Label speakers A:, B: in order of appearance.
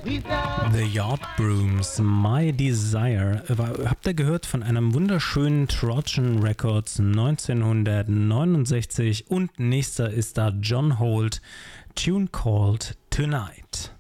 A: The Yardbrooms, My Desire. Habt ihr gehört von einem wunderschönen Trojan Records 1969 und nächster ist da John Holt, Tune Called Tonight.